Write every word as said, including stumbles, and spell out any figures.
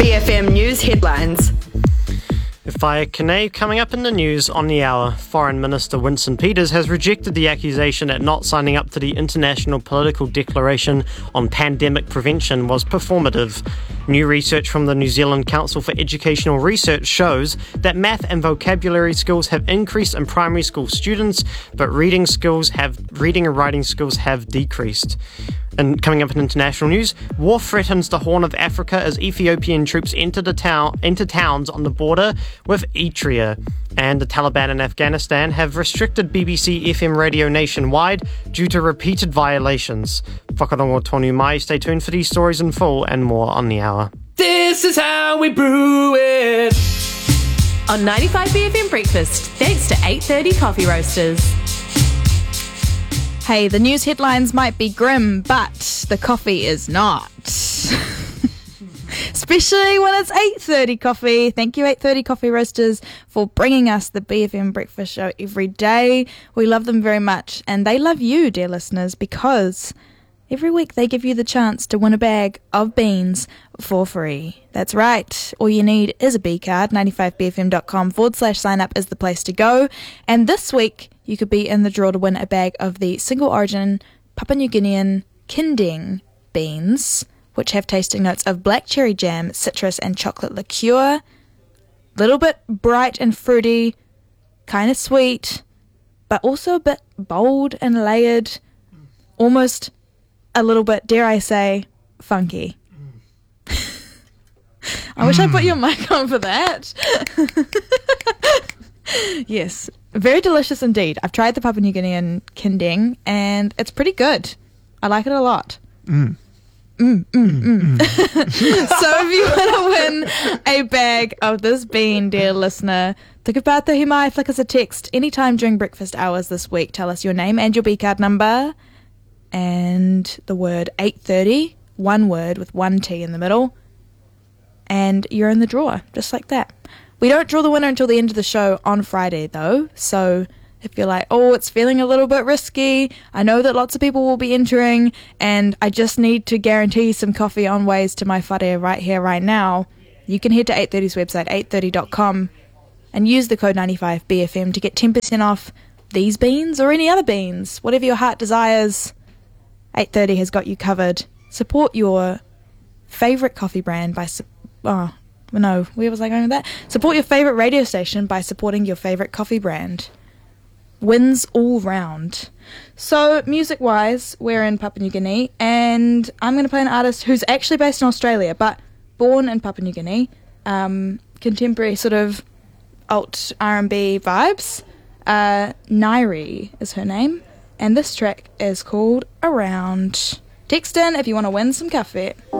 B F M News headlines. Via Kane coming up in the news on the hour. Foreign Minister Winston Peters has rejected the accusation that not signing up to the International Political Declaration on Pandemic Prevention was performative. New research from the New Zealand Council for Educational Research shows that math and vocabulary skills have increased in primary school students, but reading skills have reading and writing skills have decreased. And coming up in international news, war threatens the Horn of Africa as Ethiopian troops enter the town, enter towns on the border with Eritrea. And the Taliban in Afghanistan have restricted B B C F M radio nationwide due to repeated violations. Whakarongo tonu mai. Stay tuned for these stories in full and more on the hour. This is how we brew it. On ninety-five B F M Breakfast, thanks to eight thirty Coffee Roasters. Hey, the news headlines might be grim, but the coffee is not. Especially when it's eight thirty coffee. Thank you, eight thirty Coffee Roasters, for bringing us the B F M Breakfast Show every day. We love them very much, and they love you, dear listeners, because every week they give you the chance to win a bag of beans for free. That's right. All you need is a B card. ninety-five B F M dot com forward slash sign up is the place to go. And this week, you could be in the draw to win a bag of the single origin Papua New Guinean Kinding beans, which have tasting notes of black cherry jam, citrus and chocolate liqueur. Little bit bright and fruity, kind of sweet, but also a bit bold and layered, almost a little bit, dare I say, funky. I wish I put your mic on for that. Yes, very delicious indeed. I've tried the Papua New Guinean Kinding, and it's pretty good. I like it a lot. Mm. Mm, mm, mm. So if you want to win a bag of this bean, dear listener, Tukapata Himai, flick us a text anytime during breakfast hours this week. Tell us your name and your B card number and the word eight thirty, one word with one T in the middle, and you're in the draw, just like that. We don't draw the winner until the end of the show on Friday, though, so if you're like, oh, it's feeling a little bit risky, I know that lots of people will be entering, and I just need to guarantee some coffee on ways to my whare right here, right now, you can head to eight thirty's website, eight thirty dot com, and use the code ninety-five B F M to get ten percent off these beans or any other beans, whatever your heart desires. eight thirty has got you covered. Support your favourite coffee brand by... Su- oh, no, where was I going with that? Support your favourite radio station by supporting your favourite coffee brand. Wins all round. So, music-wise, we're in Papua New Guinea, and I'm going to play an artist who's actually based in Australia, but born in Papua New Guinea. Um, contemporary sort of alt R and B vibes. Uh, Nairi is her name, and this track is called Around. Text in if you want to win some coffee.